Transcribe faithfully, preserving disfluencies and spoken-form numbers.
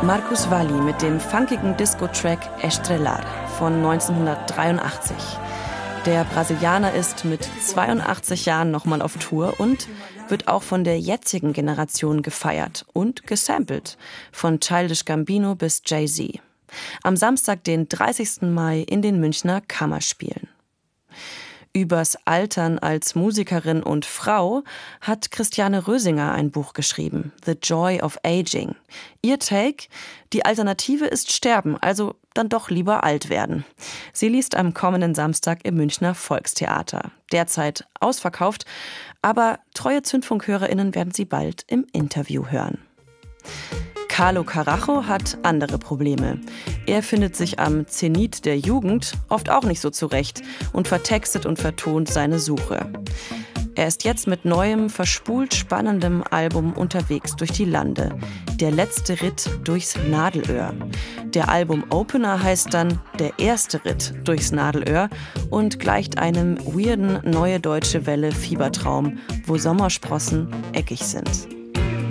Marcus Valy mit dem funkigen Disco-Track Estrellar von neunzehnhundertdreiundachtzig. Der Brasilianer ist mit zweiundachtzig Jahren nochmal auf Tour und wird auch von der jetzigen Generation gefeiert und gesampelt, von Childish Gambino bis Jay-Z. Am Samstag, den dreißigsten Mai, in den Münchner Kammerspielen. Übers Altern als Musikerin und Frau hat Christiane Rösinger ein Buch geschrieben, The Joy of Aging. Ihr Take: Die Alternative ist Sterben, also dann doch lieber alt werden. Sie liest am kommenden Samstag im Münchner Volkstheater. Derzeit ausverkauft, aber treue ZündfunkhörerInnen werden sie bald im Interview hören. Carlo Carajo hat andere Probleme. Er findet sich am Zenit der Jugend oft auch nicht so zurecht und vertextet und vertont seine Suche. Er ist jetzt mit neuem, verspult spannendem Album unterwegs durch die Lande. Der letzte Ritt durchs Nadelöhr. Der Album-Opener heißt dann Der erste Ritt durchs Nadelöhr und gleicht einem weirden Neue Deutsche Welle Fiebertraum, wo Sommersprossen eckig sind.